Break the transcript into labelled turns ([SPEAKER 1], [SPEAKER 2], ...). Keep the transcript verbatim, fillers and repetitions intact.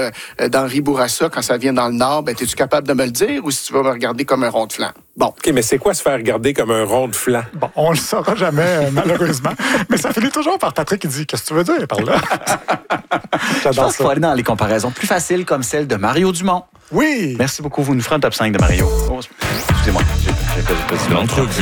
[SPEAKER 1] euh, d'Henri Bourassa quand ça vient dans le Nord, ben, es-tu capable de me le dire ou si tu vas me regarder comme un rond de flanc? Bon.
[SPEAKER 2] OK, mais c'est quoi se faire regarder comme un rond de flanc?
[SPEAKER 3] Bon, on le saura jamais, euh, malheureusement. Mais ça finit toujours par Patrick qui dit « Qu'est-ce que tu veux dire par là? »
[SPEAKER 4] Je pense qu'il faut aller dans les comparaisons plus faciles comme celle de Mario Dumont.
[SPEAKER 3] Oui!
[SPEAKER 4] Merci beaucoup. Vous nous ferez un top cinq de Mario. Oh, excusez-moi. J'ai, j'ai pas, j'ai pas dit
[SPEAKER 5] L'entrevue.